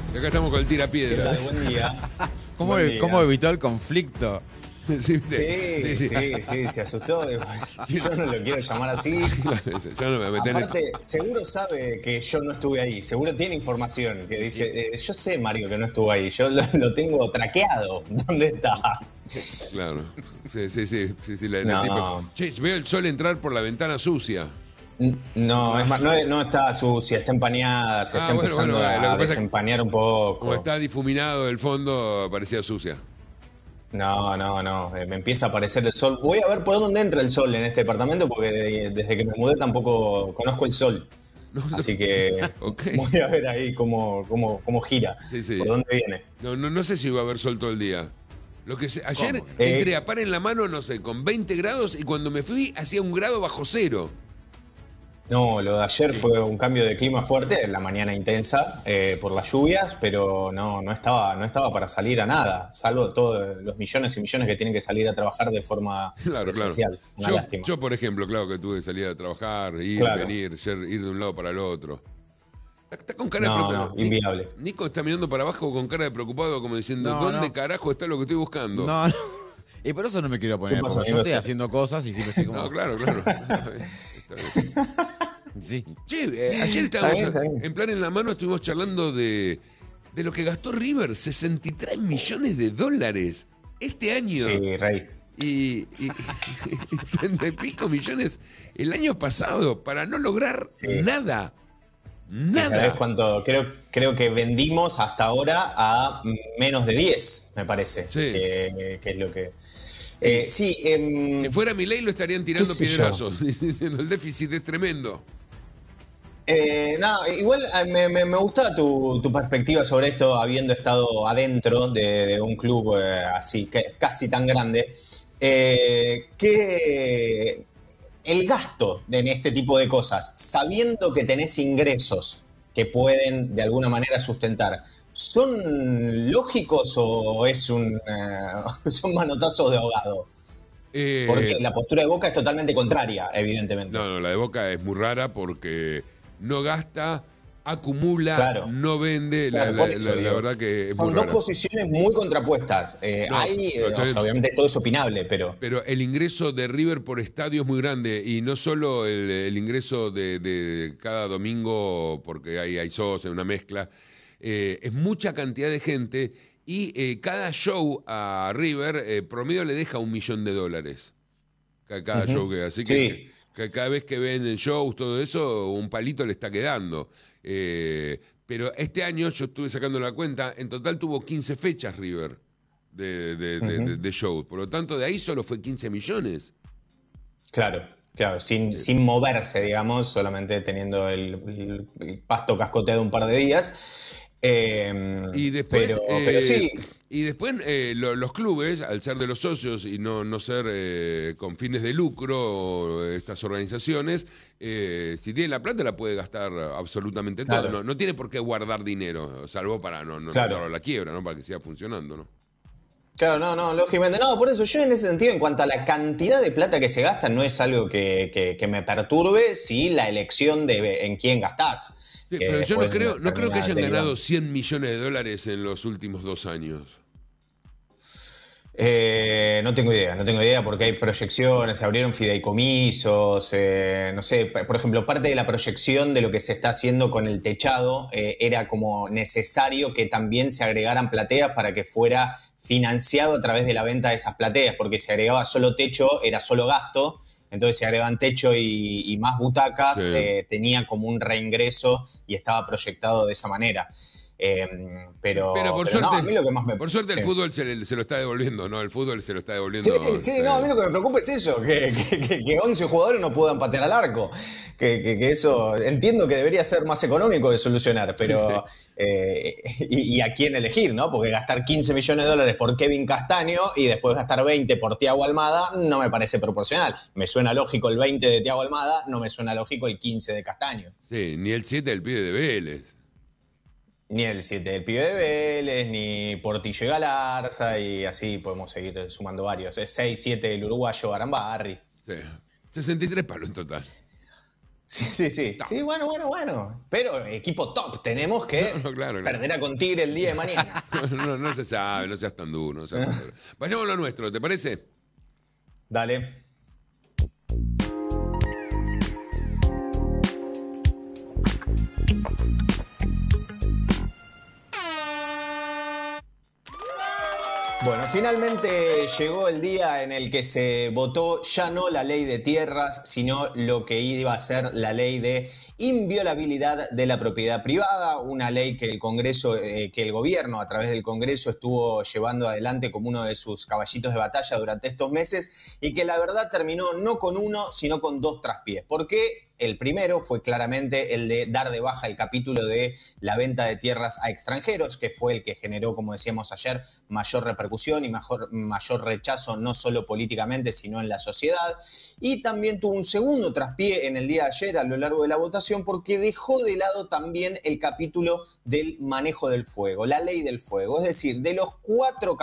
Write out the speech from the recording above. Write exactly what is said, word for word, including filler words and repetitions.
Y acá estamos con el ¿Qué tirapiedra. tal? Buen día. ¿Cómo, Buen ev- día. ¿Cómo evitó el conflicto? Sí, Sí, sí, sí, se asustó. Yo no lo quiero llamar así. Yo no me metí en el- Aparte, seguro sabe que yo no estuve ahí. Seguro tiene información que dice, eh, yo sé, Mario, que no estuvo ahí. Yo lo, lo tengo traqueado. ¿Dónde está? Claro. Sí, sí, sí. sí, sí la- la No. tipo, che, veo el sol entrar por la ventana sucia. N- No, es más, no, no está sucia, está empañada, se Ah, está bueno, empezando bueno, lo que a pasa es que desempañar un Como poco. está difuminado el fondo, parecía sucia. No, no, no, eh, me empieza a aparecer el sol. Voy a ver por dónde entra el sol en este departamento porque de- desde que me mudé tampoco conozco el sol. No, no. Así que Ok. voy a ver ahí cómo, cómo, cómo gira, Sí, sí. por dónde viene. No, no, no sé si va a haber sol todo el día. Lo que sé- ayer ¿Cómo? entré Eh. a par en la mano, no sé, con veinte grados y cuando me fui hacía un grado bajo cero. No, lo de ayer fue un cambio de clima fuerte, la mañana intensa eh, por las lluvias, pero no, no estaba, no estaba para salir a nada, salvo todos los millones y millones que tienen que salir a trabajar de forma Claro, claro. presencial. Una Yo, lástima. yo, por ejemplo, claro que tuve que salir a trabajar, ir, Claro. venir, ayer ir de un lado para el otro. Está, está con cara No, de preocupado. no, inviable. Nico está mirando para abajo con cara de preocupado, como diciendo, No, ¿dónde no. carajo está lo que estoy buscando? No, no. Y por eso no me quiero poner, ¿Qué pasa, porque yo amigo? estoy haciendo cosas y siempre estoy como... No, claro, claro. Está bien, está bien. Sí. Che, eh, ayer estábamos Está bien, está bien. en plan en la mano, estuvimos charlando de, de lo que gastó River, sesenta y tres millones de dólares este año. Sí, Rey. Y, y, y treinta y pico millones el año pasado para no lograr Sí. nada. ¿Y ¿Sabés Nada. cuánto? Creo, creo que vendimos hasta ahora a menos de diez, me parece. Sí. Que, que es lo que. Eh, sí, em, Si fuera Milei lo estarían tirando ¿Qué sé yo? piedrazos, diciendo el déficit es tremendo. eh, no, igual eh, me, me, me gusta tu, tu perspectiva sobre esto, habiendo estado adentro de, de un club eh, así, que casi tan grande. Eh, que el gasto en este tipo de cosas, sabiendo que tenés ingresos que pueden de alguna manera sustentar, ¿son lógicos o es un eh, son manotazos de ahogado? Eh, Porque la postura de Boca es totalmente contraria, evidentemente. No, no, la de Boca es muy rara porque no gasta, acumula, Claro. no vende. Claro, la, por la- eso la- la digo. verdad que es Son muy dos rara. posiciones muy contrapuestas. Eh, No, hay, eh, no, está o sea, bien. obviamente todo es opinable, pero Pero el ingreso de River por estadio es muy grande y no solo el, el ingreso de, de cada domingo, porque hay, hay socios, una mezcla, eh, es mucha cantidad de gente y eh, cada show a River eh, promedio le deja un millón de dólares. Ca- Cada Ujú. show que así que, Sí. que cada vez que ven shows, todo eso, un palito le está quedando. Eh, pero este año yo estuve sacando la cuenta, en total tuvo quince fechas River de, de, de, de- de shows. Por lo tanto, de ahí solo fue quince millones. claro, claro, sin, sin moverse, digamos, solamente teniendo el, el- el pasto cascoteado un par de días. Eh, Y después, pero, eh, pero sí, y después eh, lo- los clubes, al ser de los socios y no, no ser eh, con fines de lucro, estas organizaciones, eh, si tiene la plata la puede gastar absolutamente todo. Claro. No, no tiene por qué guardar dinero, salvo para no, no Claro. mandarlo a la quiebra, ¿no? Para que siga funcionando, ¿no? claro, no, no, lógicamente. No, por eso yo en ese sentido, en cuanto a la cantidad de plata que se gasta, no es algo que, que- que me perturbe, sí la elección de en quién gastás. Sí, que pero yo no después creo, no creo que termina hayan derivando. ganado cien millones de dólares en los últimos dos años. Eh, no tengo idea, no tengo idea porque hay proyecciones, se abrieron fideicomisos, eh, no sé, p- por ejemplo, parte de la proyección de lo que se está haciendo con el techado eh, era como necesario que también se agregaran plateas para que fuera financiado a través de la venta de esas plateas, porque si agregaba solo techo era solo gasto, entonces si agregaban techo y, y más butacas Sí. eh, tenía como un reingreso y estaba proyectado de esa manera. Eh, pero, Pero por pero no, suerte, a mí lo que más me por suerte el sí. fútbol se, le- se lo está devolviendo, ¿no? El fútbol se lo está devolviendo. Sí, sí, no, a mí lo que me preocupa es eso, que, que, que- que once jugadores no puedan patear al arco. Que, que- que eso, entiendo que debería ser más económico de solucionar, pero eh, y, y a quién elegir, ¿no? Porque gastar quince millones de dólares por Kevin Castaño y después gastar veinte por Thiago Almada no me parece proporcional. Me suena lógico el veinte de Thiago Almada, no me suena lógico el quince de Castaño. Sí, ni el siete del pibe de Vélez. Ni el siete del pibe de Vélez, ni Portillo y Galarza, y así podemos seguir sumando varios. Es seis siete del uruguayo Arambarri. Sí. sesenta y tres palos en total. Sí, sí, sí. No. Sí, bueno, bueno, bueno. Pero equipo top, tenemos que No, no, claro, claro. perder con Tigre el día de mañana. No, no, no se sabe, no seas tan duro. No seas tan duro. Vayamos a lo nuestro, ¿te parece? Dale. Bueno, finalmente llegó el día en el que se votó ya no la ley de tierras, sino lo que iba a ser la ley de inviolabilidad de la propiedad privada, una ley que el Congreso, eh, que el gobierno a través del Congreso estuvo llevando adelante como uno de sus caballitos de batalla durante estos meses y que la verdad terminó no con uno, sino con dos traspiés. ¿Por qué? El primero fue claramente el de dar de baja el capítulo de la venta de tierras a extranjeros, que fue el que generó, como decíamos ayer, mayor repercusión y mayor, mayor rechazo, no solo políticamente, sino en la sociedad. Y también tuvo un segundo traspié en el día de ayer a lo largo de la votación porque dejó de lado también el capítulo del manejo del fuego, la ley del fuego. Es decir, de los cuatro